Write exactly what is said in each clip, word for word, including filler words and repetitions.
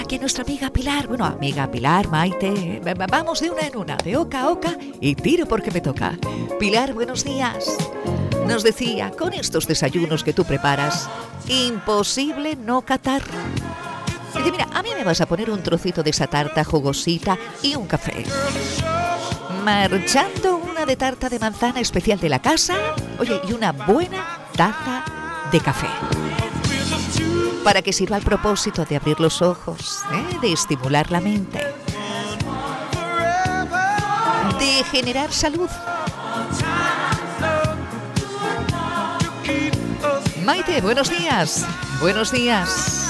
aquí nuestra amiga Pilar. Bueno, amiga Pilar, Maite, vamos de una en una, de oca a oca y tiro porque me toca. Pilar, buenos días. Nos decía, con estos desayunos que tú preparas, imposible no catar. Dice, mira, a mí me vas a poner un trocito de esa tarta jugosita y un café. Marchando una de tarta de manzana especial de la casa, oye, y una buena taza de café. Para que sirva al propósito de abrir los ojos, ¿eh? De estimular la mente, de generar salud. Maite, buenos días. Buenos días.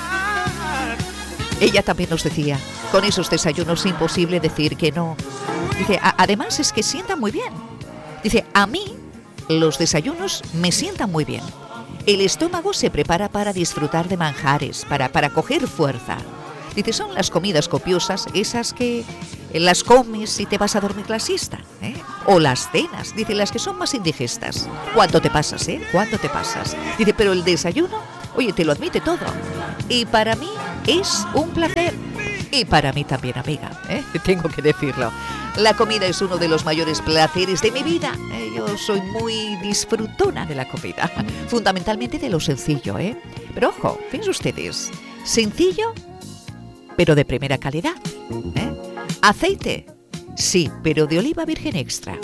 Ella también nos decía, con esos desayunos imposible decir que no. Dice, además es que sientan muy bien. Dice, a mí los desayunos me sientan muy bien. El estómago se prepara para disfrutar de manjares, para, para coger fuerza. Dice, son las comidas copiosas, esas que las comes y te vas a dormir la siesta, ¿eh? O las cenas, dice, las que son más indigestas. ¿Cuánto te pasas, eh? ¿Cuánto te pasas? Dice, pero el desayuno, oye, te lo admite todo. Y para mí es un placer. Y para mí también, amiga, ¿eh? Tengo que decirlo. La comida es uno de los mayores placeres de mi vida. ¿eh? Yo soy muy disfrutona de la comida, fundamentalmente de lo sencillo, ¿eh? Pero ojo, fíjense ustedes, sencillo, pero de primera calidad. ¿eh? Aceite, sí, pero de oliva virgen extra.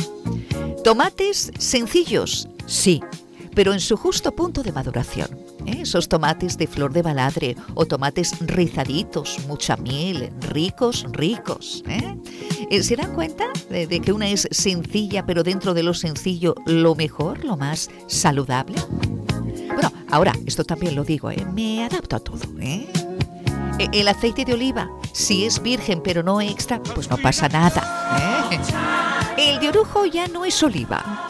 Tomates sencillos, sí, pero en su justo punto de maduración. ¿eh? Esos tomates de flor de baladre o tomates rizaditos, mucha miel, ricos, ricos. ¿eh? ¿Se dan cuenta de, de que una es sencilla, pero dentro de lo sencillo, lo mejor, lo más saludable? Bueno, ahora, esto también lo digo, ¿eh? me adapto a todo. ¿eh? El aceite de oliva, si es virgen pero no extra, pues no pasa nada. ¿eh? El de orujo ya no es oliva.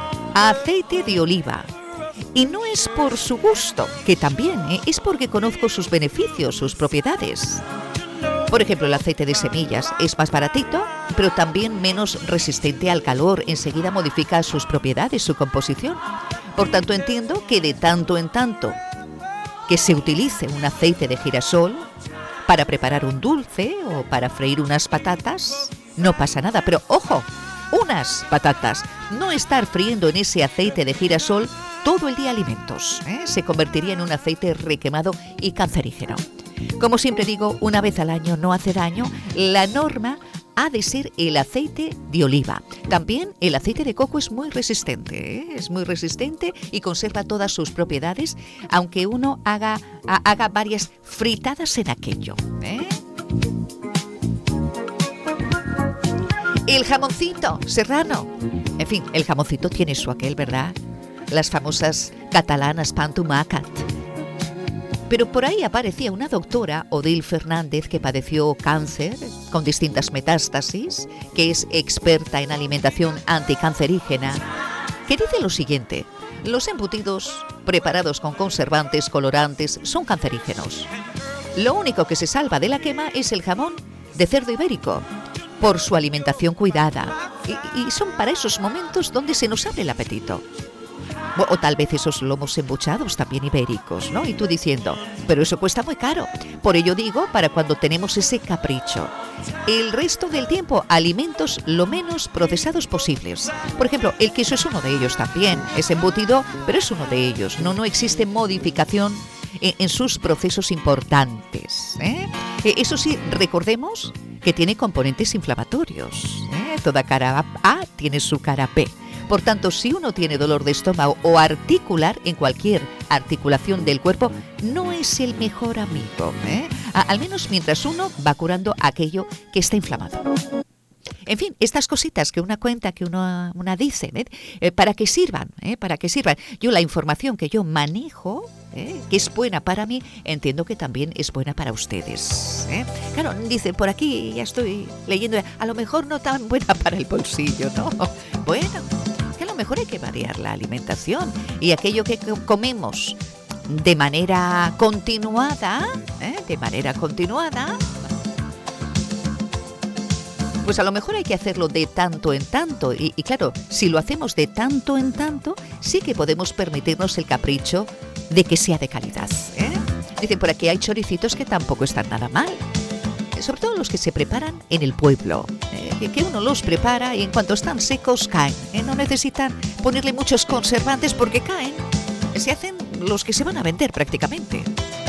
Aceite de oliva. Y no es por su gusto, que también, ¿eh? es porque conozco sus beneficios, sus propiedades. Por ejemplo, el aceite de semillas es más baratito, pero también menos resistente al calor. Enseguida modifica sus propiedades, su composición. Por tanto, entiendo que de tanto en tanto que se utilice un aceite de girasol para preparar un dulce o para freír unas patatas, no pasa nada. Pero ojo, unas patatas, no estar friendo en ese aceite de girasol todo el día alimentos, ¿eh? se convertiría en un aceite requemado y cancerígeno. Como siempre digo, una vez al año no hace daño. La norma ha de ser el aceite de oliva. También el aceite de coco es muy resistente, ¿eh? es muy resistente y conserva todas sus propiedades, aunque uno haga, haga varias fritadas en aquello. ¿eh? El jamoncito serrano. En fin, el jamoncito tiene su aquel, ¿verdad? Las famosas catalanas pan tumacat. Pero por ahí aparecía una doctora, Odil Fernández, que padeció cáncer con distintas metástasis, que es experta en alimentación anticancerígena, que dice lo siguiente: los embutidos preparados con conservantes, colorantes, son cancerígenos. Lo único que se salva de la quema es el jamón de cerdo ibérico, por su alimentación cuidada. Y, y son para esos momentos donde se nos abre el apetito. O tal vez esos lomos embuchados también ibéricos, ¿no? Y tú diciendo, pero eso cuesta muy caro. Por ello digo, para cuando tenemos ese capricho. El resto del tiempo, alimentos lo menos procesados posibles. Por ejemplo, el queso es uno de ellos también. Es embutido, pero es uno de ellos. No, no existe modificación en, en sus procesos importantes. ¿eh? Eso sí, recordemos que tiene componentes inflamatorios. ¿eh? Toda cara A tiene su cara B. Por tanto, si uno tiene dolor de estómago o articular en cualquier articulación del cuerpo, no es el mejor amigo, ¿eh? A, al menos mientras uno va curando aquello que está inflamado. En fin, estas cositas que una cuenta, que uno, una dice, ¿eh? Eh, para que sirvan, ¿eh? para que sirvan. Yo la información que yo manejo, ¿eh? que es buena para mí, entiendo que también es buena para ustedes. ¿eh? Claro, dice, por aquí ya estoy leyendo, a lo mejor no tan buena para el bolsillo, ¿no? Bueno, que a lo mejor hay que variar la alimentación y aquello que comemos de manera continuada, ¿eh? de manera continuada, pues a lo mejor hay que hacerlo de tanto en tanto. Y, y claro, si lo hacemos de tanto en tanto, sí que podemos permitirnos el capricho de que sea de calidad. ¿eh? Dicen por aquí hay choricitos que tampoco están nada mal. Sobre todo los que se preparan en el pueblo, eh, que uno los prepara y en cuanto están secos caen. Eh, no necesitan ponerle muchos conservantes porque caen. Se hacen los que se van a vender prácticamente.